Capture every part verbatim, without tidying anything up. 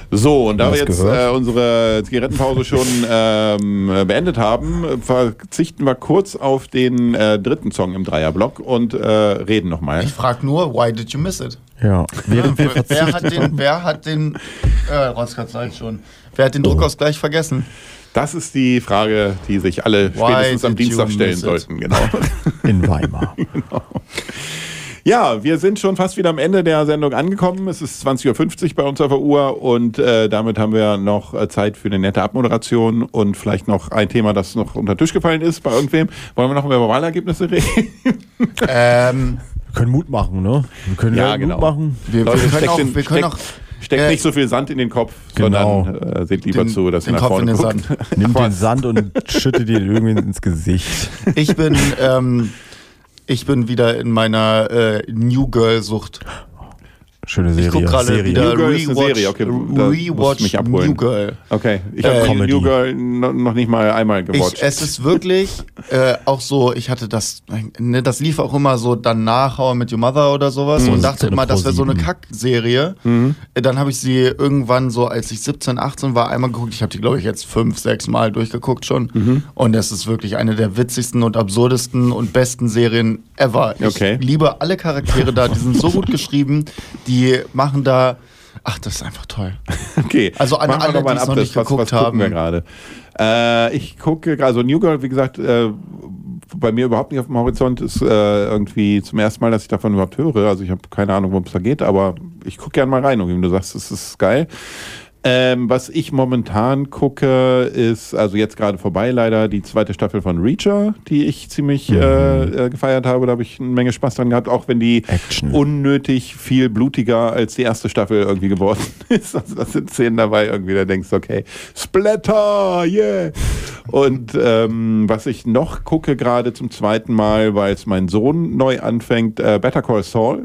So, und da wir jetzt äh, unsere Zigarettenpause schon ähm, beendet haben, verzichten wir kurz auf den äh, dritten Song im Dreierblock und äh, reden nochmal. Ich frage nur, why did you miss it? Ja. Während wir wer hat den, wer hat den, äh, Rotzkatz sagt schon, wer hat den Druckausgleich vergessen? Das ist die Frage, die sich alle Why spätestens am Dienstag stellen sollten. Genau. In Weimar. Genau. Ja, wir sind schon fast wieder am Ende der Sendung angekommen. Es ist zwanzig Uhr fünfzig bei uns auf der Uhr und äh, damit haben wir noch äh, Zeit für eine nette Abmoderation und vielleicht noch ein Thema, das noch unter den Tisch gefallen ist bei irgendwem. Wollen wir noch über Wahlergebnisse reden? ähm, wir können Mut machen, ne? Wir können ja, ja genau. Mut machen. Wir, wir können auch... Wir können auch Steckt äh, nicht so viel Sand in den Kopf, genau. sondern äh, seht lieber den, zu, dass ihr nach Kopf vorne in den guckt. Sand. Nimm den Sand und schütte dir irgendwie ins Gesicht. Ich bin... Ähm, Ich bin wieder in meiner äh, New Girl-Sucht. Schöne Serie. Ich gucke gerade wieder New Girl ist eine Rewatch, Serie. Okay, Rewatch mich abholen. New Girl. Okay, ich habe Äh, New Girl noch nicht mal einmal gewatcht. Ich, es ist wirklich äh, auch so, ich hatte das, ne, das lief auch immer so dann nach How I Met Your Mother oder sowas Mhm. und dachte immer, das wäre so eine ProSieben. Kack-Serie. Mhm. Dann habe ich sie irgendwann so, als ich siebzehn, achtzehn war, einmal geguckt. Ich habe die, glaube ich, jetzt fünf, sechs Mal durchgeguckt schon. Mhm. Und es ist wirklich eine der witzigsten und absurdesten und besten Serien ever. Ich Okay. liebe alle Charaktere da, die sind so gut geschrieben, die machen da, ach, das ist einfach toll. Okay, Also an machen wir alle, noch mal einen die es noch Abriss. nicht was, geguckt was gucken haben. wir gerade? Äh, ich gucke, also New Girl, wie gesagt, äh, bei mir überhaupt nicht auf dem Horizont, ist äh, irgendwie zum ersten Mal, dass ich davon überhaupt höre. Also ich habe keine Ahnung, worum es da geht, aber ich gucke gerne mal rein. Und wie du sagst, es ist geil. Ähm, was ich momentan gucke, ist, also jetzt gerade vorbei leider, die zweite Staffel von Reacher, die ich ziemlich Mhm. äh, äh, gefeiert habe. Da habe ich eine Menge Spaß dran gehabt, auch wenn die Action. unnötig viel blutiger als die erste Staffel irgendwie geworden ist. Also das sind Szenen dabei irgendwie, da denkst du, okay, Splatter, yeah! Und ähm, was ich noch gucke gerade zum zweiten Mal, weil es mein Sohn neu anfängt, äh, Better Call Saul.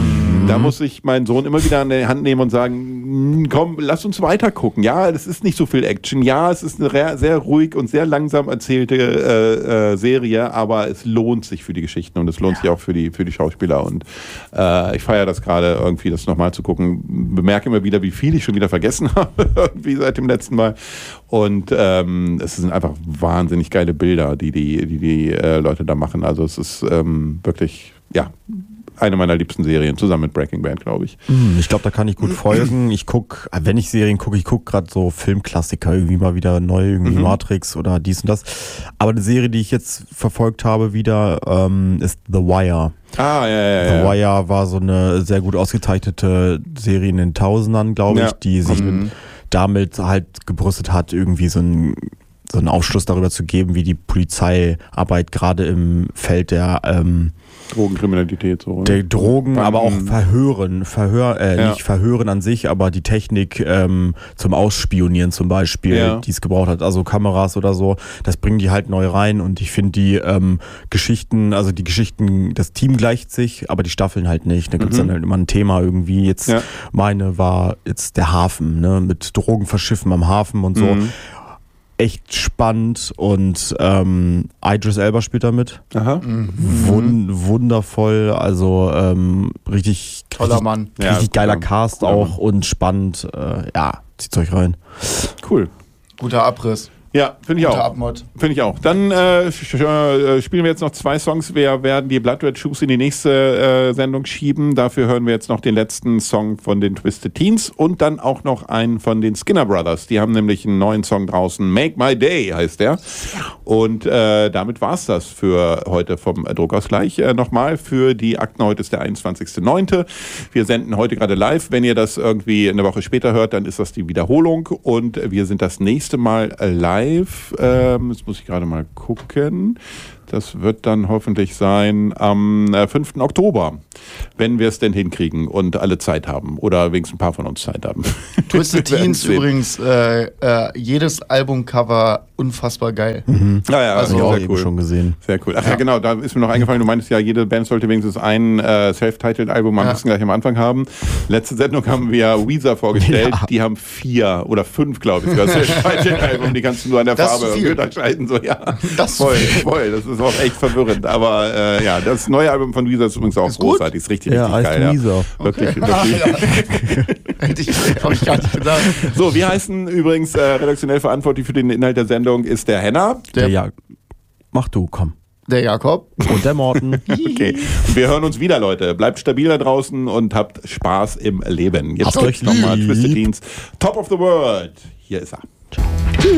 Da muss ich meinen Sohn immer wieder an die Hand nehmen und sagen, komm, lass uns weiter gucken. Ja, das ist nicht so viel Action. Ja, es ist eine sehr ruhig und sehr langsam erzählte äh, äh, Serie, aber es lohnt sich für die Geschichten und es lohnt ja. sich auch für die, für die Schauspieler. Und äh, ich feiere das gerade irgendwie, das nochmal zu gucken. Bemerke immer wieder, wie viel ich schon wieder vergessen habe, irgendwie seit dem letzten Mal. Und ähm, es sind einfach wahnsinnig geile Bilder, die die, die, die äh, Leute da machen. Also es ist ähm, wirklich, ja, eine meiner liebsten Serien, zusammen mit Breaking Bad, glaube ich. Ich glaube, da kann ich gut folgen. Ich gucke, wenn ich Serien gucke, ich gucke gerade so Filmklassiker, irgendwie mal wieder neu, irgendwie mhm. Matrix oder dies und das. Aber eine Serie, die ich jetzt verfolgt habe wieder, ähm, ist The Wire. Ah, ja, ja, ja. The Wire war so eine sehr gut ausgezeichnete Serie in den Tausendern, glaube ich, ja. die sich mhm. damit halt gebrüstet hat, irgendwie so ein so einen Aufschluss darüber zu geben, wie die Polizeiarbeit gerade im Feld der ähm, Drogenkriminalität so. Oder? Der Drogen, Banken. aber auch Verhören, Verhör, äh, ja. nicht Verhören an sich, aber die Technik ähm, zum Ausspionieren zum Beispiel, ja. die es gebraucht hat, also Kameras oder so, das bringen die halt neu rein und ich finde die ähm, Geschichten, also die Geschichten, das Team gleicht sich, aber die Staffeln halt nicht. Da gibt es mhm. dann halt immer ein Thema irgendwie. Jetzt ja. meine war jetzt der Hafen, ne, mit Drogen verschiffen am Hafen und so. Mhm. Echt spannend und ähm, Idris Elba spielt da mit. Aha. Mhm. Wund, wundervoll, also ähm, richtig, toller richtig, Mann. richtig Ja, geiler cooler, Cast cooler auch Mann. und spannend. Äh, ja, zieht's euch rein. Cool. Guter Abriss. Ja, finde ich Guter auch. Abmod. Finde ich auch. Dann äh, sch- äh, spielen wir jetzt noch zwei Songs. Wir werden die Blood Red Shoes in die nächste äh, Sendung schieben. Dafür hören wir jetzt noch den letzten Song von den Twisted Teens und dann auch noch einen von den Skinner Brothers. Die haben nämlich einen neuen Song draußen. Make My Day heißt der. Und äh, damit war's das für heute vom äh, Druckausgleich. Äh, Nochmal für die Akten. Heute ist der einundzwanzigster neunte Wir senden heute gerade live. Wenn ihr das irgendwie eine Woche später hört, dann ist das die Wiederholung. Und wir sind das nächste Mal äh, live. Ähm, jetzt muss ich gerade mal gucken. Das wird dann hoffentlich sein am äh, fünften Oktober, wenn wir es denn hinkriegen und alle Zeit haben. Oder wenigstens ein paar von uns Zeit haben. Twisted Teens übrigens, äh, äh, jedes Albumcover unfassbar geil. Mhm. Ja, ja, Also also auch sehr eben cool. schon gesehen. Sehr cool. Ach ja. Ja. ja, genau, da ist mir noch eingefallen, du meintest ja, jede Band sollte wenigstens ein äh, Self-Titled-Album am Ja. besten gleich am Anfang haben. Letzte Sendung haben wir Weezer vorgestellt, Ja. die haben vier oder fünf, glaube ich. Das Self-Titled-Album, die kannst du nur an der Das ist Farbe zu viel. unterscheiden. So, ja. Das ist zu voll, viel. voll. Das ist war auch echt verwirrend. Aber äh, ja, das neue Album von Weezer ist übrigens auch ist großartig. Ist richtig, ja, richtig geil. Weezer. Ja. Wirklich, okay. wirklich. Ah, ja. Hätte ich, hab ich gar nicht gedacht. So, wir heißen übrigens äh, redaktionell verantwortlich für den Inhalt der Sendung ist der Henna. Der, der ja. Mach du, komm. Der Jakob. Und der Morten. Okay. Und wir hören uns wieder, Leute. Bleibt stabil da draußen und habt Spaß im Leben. Jetzt Habt euch nochmal lieb. Twisted Teens. Top of the World. Hier ist er.